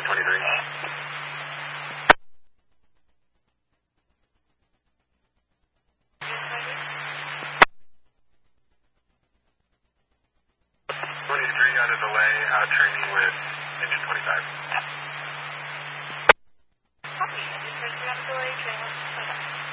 23. On a delay, training with engine 25. Copy, engine 23 on a delay, training with 25.